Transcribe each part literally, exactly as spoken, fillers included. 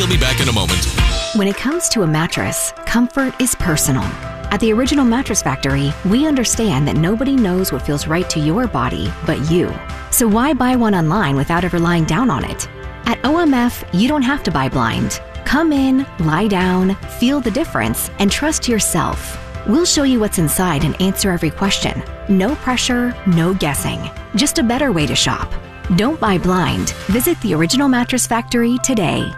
We'll be back in a moment. When it comes to a mattress, comfort is personal. At the Original Mattress Factory, we understand that nobody knows what feels right to your body but you. So why buy one online without ever lying down on it? At O M F, you don't have to buy blind. Come in, lie down, feel the difference, and trust yourself. We'll show you what's inside and answer every question. No pressure, no guessing. Just a better way to shop. Don't buy blind. Visit the Original Mattress Factory today.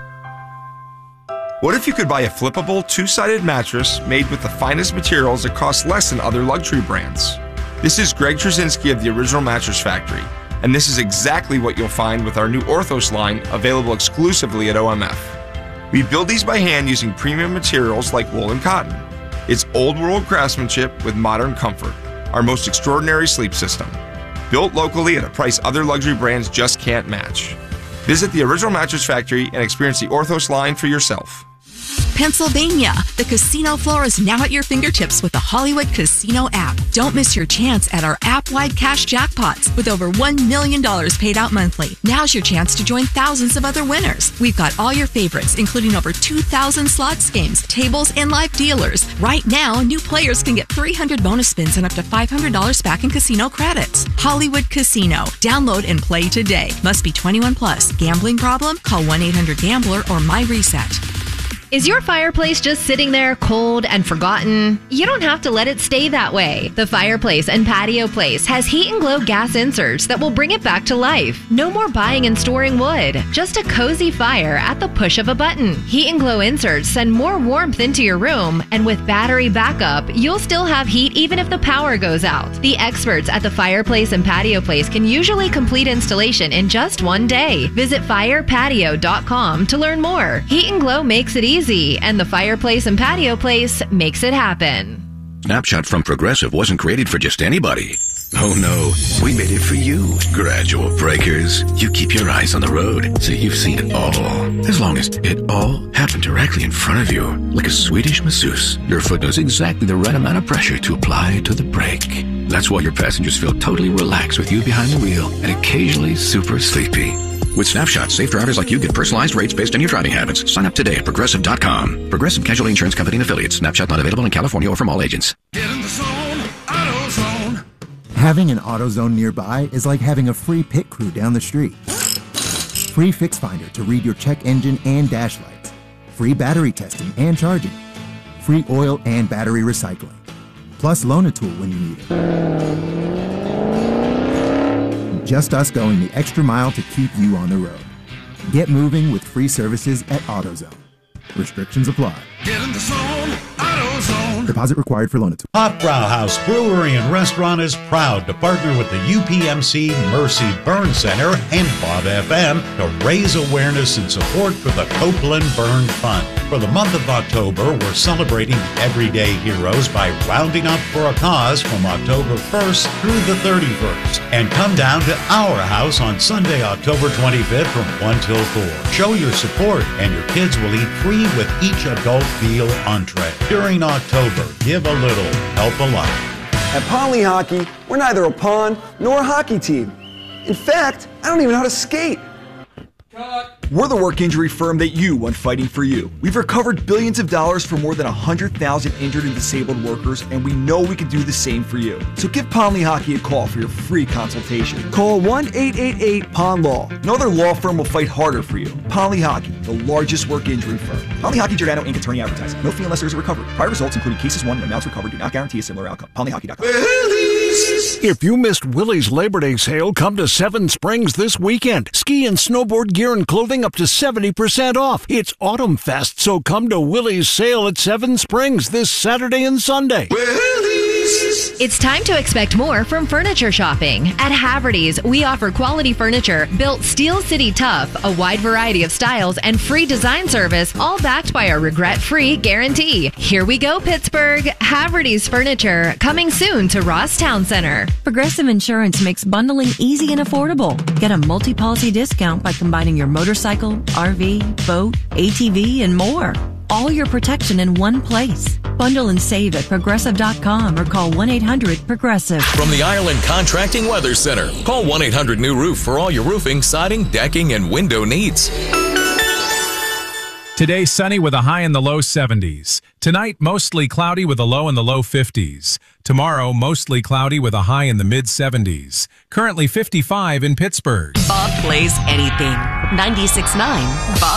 What if you could buy a flippable, two-sided mattress made with the finest materials that cost less than other luxury brands? This is Greg Trzynski of the Original Mattress Factory, and this is exactly what you'll find with our new Orthos line, available exclusively at O M F. We build these by hand using premium materials like wool and cotton. It's old-world craftsmanship with modern comfort, our most extraordinary sleep system. Built locally at a price other luxury brands just can't match. Visit the Original Mattress Factory and experience the Orthos line for yourself. Pennsylvania, the casino floor is now at your fingertips with the Hollywood Casino app. Don't miss your chance at our app-wide cash jackpots with over one million dollars paid out monthly. Now's your chance to join thousands of other winners. We've got all your favorites, including over two thousand slots games, tables, and live dealers. Right now, new players can get three hundred bonus spins and up to five hundred dollars back in casino credits. Hollywood Casino. Download and play today. Must be twenty-one plus. Gambling problem? Call one eight hundred gambler or MyReset. Is your fireplace just sitting there cold and forgotten? You don't have to let it stay that way. The Fireplace and Patio Place has Heat and Glow gas inserts that will bring it back to life. No more buying and storing wood. Just a cozy fire at the push of a button. Heat and Glow inserts send more warmth into your room, and with battery backup, you'll still have heat even if the power goes out. The experts at the Fireplace and Patio Place can usually complete installation in just one day. Visit fire patio dot com to learn more. Heat and Glow makes it easy. And the Fireplace and Patio Place makes it happen. Snapshot from Progressive wasn't created for just anybody. Oh no, we made it for you. Gradual breakers. You keep your eyes on the road, so you've seen it all. As long as it all happened directly in front of you, like a Swedish masseuse, your foot knows exactly the right amount of pressure to apply to the brake. That's why your passengers feel totally relaxed with you behind the wheel and occasionally super sleepy. With Snapshot, safe drivers like you get personalized rates based on your driving habits. Sign up today at Progressive dot com. Progressive Casualty Insurance Company and Affiliates. Snapshot not available in California or from all agents. Get in the zone, AutoZone. Having an AutoZone nearby is like having a free pit crew down the street. Free Fix Finder to read your check engine and dash lights. Free battery testing and charging. Free oil and battery recycling. Plus Loan-A-Tool when you need it. Just us going the extra mile to keep you on the road. Get moving with free services at AutoZone. Restrictions apply. Get in the zone, AutoZone. Deposit required for Loan-A-Tool. Hop Brow House Brewery and Restaurant is proud to partner with the U P M C Mercy Burn Center and Bob F M to raise awareness and support for the Copeland Burn Fund. For the month of October, we're celebrating everyday heroes by rounding up for a cause from October first through the thirty-first. And come down to our house on Sunday, October twenty-fifth from one till four. Show your support and your kids will eat free with each adult meal entree. During October, give a little, help a lot. At Ponley Hockey, we're neither a pawn nor a hockey team. In fact, I don't even know how to skate. Cut. We're the work injury firm that you want fighting for you. We've recovered billions of dollars for more than one hundred thousand injured and disabled workers, and we know we can do the same for you. So give Ponley Hockey a call for your free consultation. Call one eight eight eight P O N Law. No other law firm will fight harder for you. Ponley Hockey, the largest work injury firm. Ponley Hockey Giordano Incorporated. Attorney advertising. No fee unless there is a recovery. Prior results, including cases won and amounts recovered, do not guarantee a similar outcome. Ponley Hockey dot com. If you missed Willie's Labor Day sale, come to Seven Springs this weekend. Ski and snowboard gear and clothing up to seventy percent off. It's Autumn Fest, so come to Willie's sale at Seven Springs this Saturday and Sunday. It's time to expect more from furniture shopping. At Haverty's, we offer quality furniture built Steel City tough, a wide variety of styles, and free design service, all backed by our regret-free guarantee. Here we go, Pittsburgh. Haverty's Furniture, coming soon to Ross Town Center. Progressive Insurance makes bundling easy and affordable. Get a multi-policy discount by combining your motorcycle, R V, boat, A T V, and more. All your protection in one place. Bundle and save at Progressive dot com or call one eight hundred Progressive. From the Ireland Contracting Weather Center, call one eight hundred new roof for all your roofing, siding, decking, and window needs. Today, sunny with a high in the low seventies. Tonight, mostly cloudy with a low in the low fifties. Tomorrow, mostly cloudy with a high in the mid seventies. Currently fifty-five in Pittsburgh. Bob plays anything. ninety-six point nine Bob.